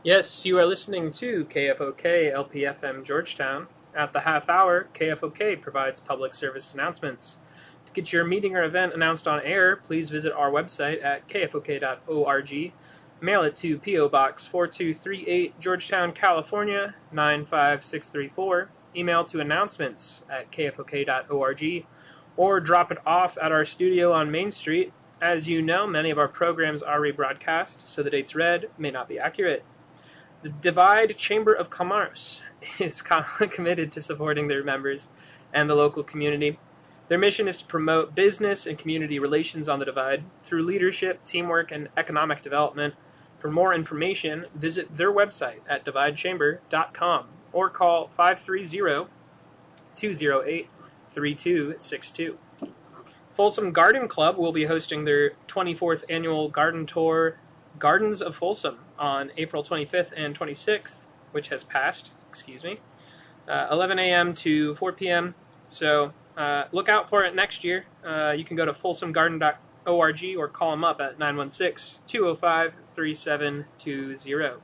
Yes, you are listening to KFOK LPFM Georgetown. At the half hour, KFOK provides public service announcements. To get your meeting or event announced on air, please visit our website at kfok.org. Mail it to P.O. Box 4238, Georgetown, California 95634. Email to announcements at kfok.org, or drop it off at our studio on Main Street. As you know, many of our programs are rebroadcast, so the dates read may not be accurate. The Divide Chamber of Commerce is committed to supporting their members and the local community. Their mission is to promote business and community relations on the Divide through leadership, teamwork, and economic development. For more information, visit their website at dividechamber.com or call 530-208-3262. Folsom Garden Club will be hosting their 24th annual garden tour, Gardens of Folsom, on April 25th and 26th, which has passed, 11 a.m. to 4 p.m. So look out for it next year. You can go to folsomgarden.org or call them up at 916-205-3720.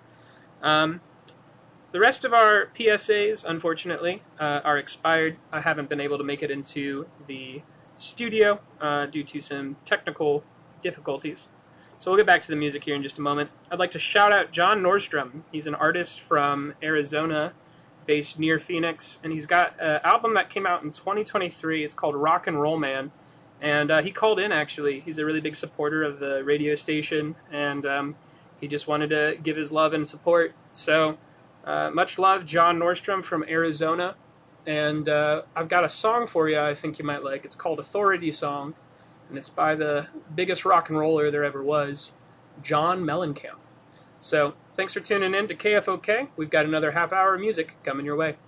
The rest of our PSAs, unfortunately, are expired. I haven't been able to make it into the studio due to some technical difficulties. So we'll get back to the music here in just a moment. I'd like to shout out John Nordstrom. He's an artist from Arizona, based near Phoenix, and he's got an album that came out in 2023. It's called Rock and Roll Man, and he called in, actually. He's a really big supporter of the radio station, and he just wanted to give his love and support. So much love, John Nordstrom from Arizona. And I've got a song for you I think you might like. It's called Authority Song, and it's by the biggest rock and roller there ever was, John Mellencamp. So thanks for tuning in to KFOK. We've got another half hour of music coming your way.